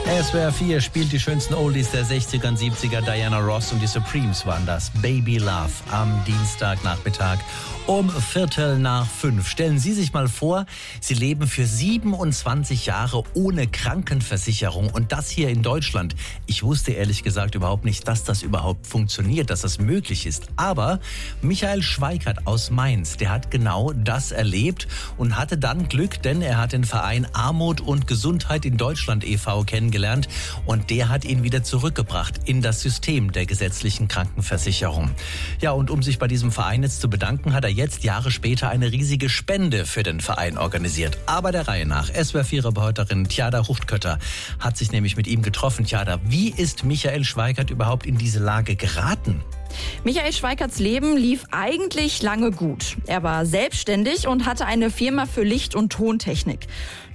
SWR 4 spielt die schönsten Oldies der 60er und 70er. Diana Ross und die Supremes waren das. Baby Love am Dienstagnachmittag um 4:45. Stellen Sie sich mal vor, Sie leben für 27 Jahre ohne Krankenversicherung und das hier in Deutschland. Ich wusste ehrlich gesagt überhaupt nicht, dass das überhaupt funktioniert, dass das möglich ist. Aber Michael Schweikert aus Mainz, der hat genau das erlebt und hatte dann Glück, denn er hat den Verein Armut und Gesundheit in Deutschland e.V. kennengelernt und der hat ihn wieder zurückgebracht in das System der gesetzlichen Krankenversicherung. Ja, und um sich bei diesem Verein jetzt zu bedanken, hat er jetzt Jahre später eine riesige Spende für den Verein organisiert. Aber der Reihe nach. SWR4-Reporterin Tjada Huchtkötter hat sich nämlich mit ihm getroffen. Tjada, wie ist Michael Schweikert überhaupt in diese Lage geraten? Michael Schweikerts Leben lief eigentlich lange gut. Er war selbstständig und hatte eine Firma für Licht- und Tontechnik.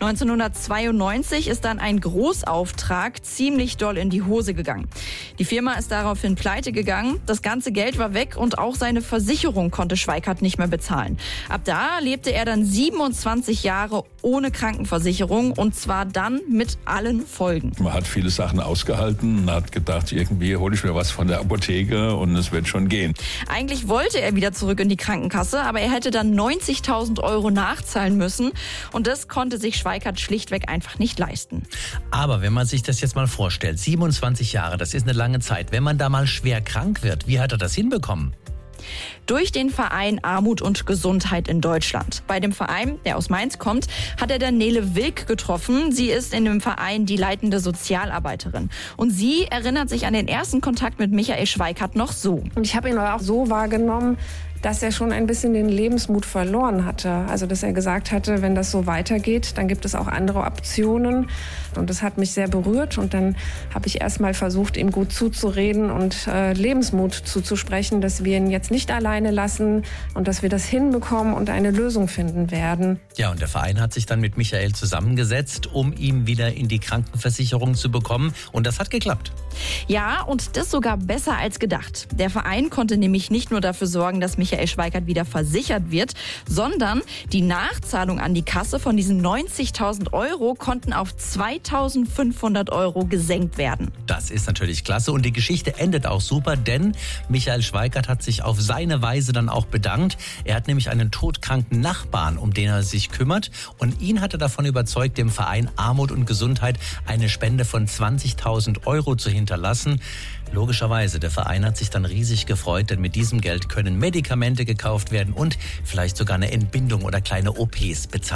1992 ist dann ein Großauftrag ziemlich doll in die Hose gegangen. Die Firma ist daraufhin pleite gegangen, das ganze Geld war weg und auch seine Versicherung konnte Schweikert nicht mehr bezahlen. Ab da lebte er dann 27 Jahre ohne Krankenversicherung und zwar dann mit allen Folgen. Man hat viele Sachen ausgehalten und hat gedacht, irgendwie hole ich mir was von der Apotheke und es wird schon gehen. Eigentlich wollte er wieder zurück in die Krankenkasse, aber er hätte dann 90.000 € nachzahlen müssen und das konnte sich Schweikert schlichtweg einfach nicht leisten. Aber wenn man sich das jetzt mal vorstellt, 27 Jahre, das ist eine lange Zeit. Wenn man da mal schwer krank wird, wie hat er das hinbekommen? Durch den Verein Armut und Gesundheit in Deutschland. Bei dem Verein, der aus Mainz kommt, hat er dann Nele Wilk getroffen. Sie ist in dem Verein die leitende Sozialarbeiterin. Und sie erinnert sich an den ersten Kontakt mit Michael Schweikert noch so. Und ich habe ihn auch so wahrgenommen, dass er schon ein bisschen den Lebensmut verloren hatte. Also dass er gesagt hatte, wenn das so weitergeht, dann gibt es auch andere Optionen. Und das hat mich sehr berührt. Und dann habe ich erst mal versucht, ihm gut zuzureden und Lebensmut zuzusprechen, dass wir ihn jetzt nicht alleine lassen und dass wir das hinbekommen und eine Lösung finden werden. Ja, und der Verein hat sich dann mit Michael zusammengesetzt, um ihn wieder in die Krankenversicherung zu bekommen. Und das hat geklappt. Ja, und das sogar besser als gedacht. Der Verein konnte nämlich nicht nur dafür sorgen, dass Michael Schweikert wieder versichert wird, sondern die Nachzahlung an die Kasse von diesen 90.000 € konnten auf 2.500 € gesenkt werden. Das ist natürlich klasse und die Geschichte endet auch super, denn Michael Schweikert hat sich auf seine Weise dann auch bedankt. Er hat nämlich einen todkranken Nachbarn, um den er sich kümmert und ihn hat er davon überzeugt, dem Verein Armut und Gesundheit eine Spende von 20.000 € zu hinterlassen. Logischerweise, der Verein hat sich dann riesig gefreut, denn mit diesem Geld können Medikamente gekauft werden und vielleicht sogar eine Entbindung oder kleine OPs bezahlt